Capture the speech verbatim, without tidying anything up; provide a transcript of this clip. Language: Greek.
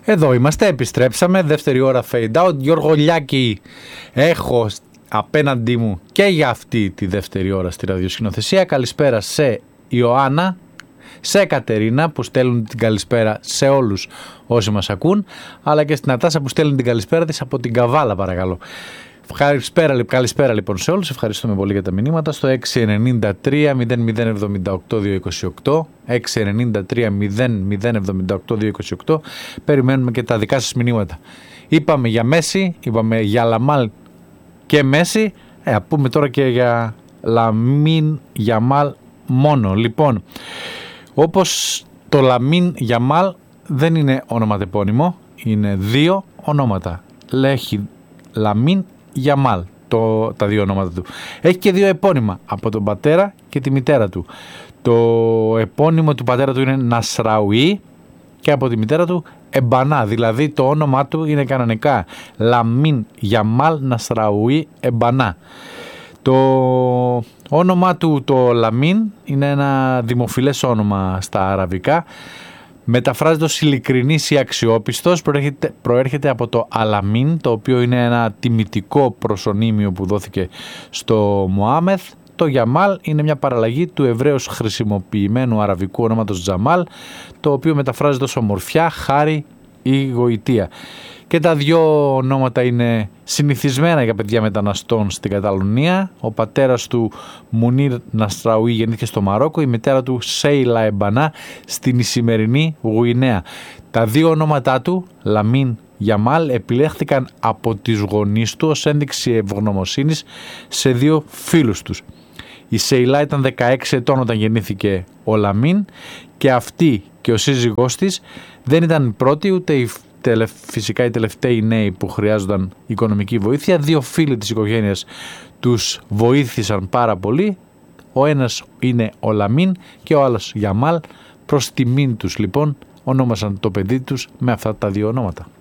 Εδώ είμαστε, επιστρέψαμε, δεύτερη ώρα fade out. Γιώργο Λιάκη έχω απέναντί μου και για αυτή τη δεύτερη ώρα στη ραδιοσκηνοθεσία. Καλησπέρα σε Ιωάννα, σε Κατερίνα που στέλνουν την καλησπέρα σε όλους όσοι μας ακούν, αλλά και στην Ατάσα που στέλνουν την καλησπέρα της από την Καβάλα, παρακαλώ. Καλησπέρα, καλησπέρα λοιπόν σε όλους, ευχαριστούμε πολύ για τα μηνύματα στο έξι εννιά τρία μηδέν μηδέν εβδομήντα οκτώ διακόσια είκοσι οκτώ, έξι εννιά τρία μηδέν μηδέν εβδομήντα οκτώ διακόσια είκοσι οκτώ. Περιμένουμε και τα δικά σας μηνύματα. Είπαμε για Μέση, είπαμε για Λαμάλ και Μέση, ε, α πούμε τώρα και για Λαμίν Γιαμάλ μόνο. Λοιπόν, όπως το Λαμίν Γιαμάλ δεν είναι ονοματεπώνυμο, είναι δύο ονόματα. Έχει Λαμίν Γιαμάλ, το, τα δύο ονόματα του. Έχει και δύο επώνυμα, από τον πατέρα και τη μητέρα του. Το επώνυμο του πατέρα του είναι Νασραουί και από τη μητέρα του Εμπανά. Δηλαδή το όνομά του είναι κανονικά Λαμίν Γιαμάλ Νασραουί Εμπανά. Το όνομά του το Λαμίν είναι ένα δημοφιλές όνομα στα αραβικά. Μεταφράζεται ως ειλικρινής ή αξιόπιστος, προέρχεται, προέρχεται από το Αλαμίν, το οποίο είναι ένα τιμητικό προσωνύμιο που δόθηκε στο Μωάμεθ. Το Γιαμάλ είναι μια παραλλαγή του εβραίως χρησιμοποιημένου αραβικού ονόματος Τζαμάλ, το οποίο μεταφράζεται ως ομορφιά, χάρη ή γοητεία. Και τα δύο ονόματα είναι συνηθισμένα για παιδιά μεταναστών στην Καταλωνία. Ο πατέρας του Μουνίρ Ναστραουί γεννήθηκε στο Μαρόκο, η μητέρα του Σέιλα Εμπανά στην Ισημερινή Γουινέα. Τα δύο ονόματά του, Λαμίν Γιαμάλ, επιλέχθηκαν από τις γονείς του ως ένδειξη ευγνωμοσύνης σε δύο φίλους τους. Η Σέιλα ήταν δεκαέξι ετών όταν γεννήθηκε ο Λαμίν και αυτή και ο σύζυγός της δεν ήταν οι πρώτοι ούτε οι φυσικά οι τελευταίοι νέοι που χρειάζονταν οικονομική βοήθεια. Δύο φίλοι της οικογένειας τους βοήθησαν πάρα πολύ. Ο ένας είναι ο Λαμίν και ο άλλος Γιαμάλ. Προς τιμήν τους λοιπόν ονόμασαν το παιδί τους με αυτά τα δύο ονόματα.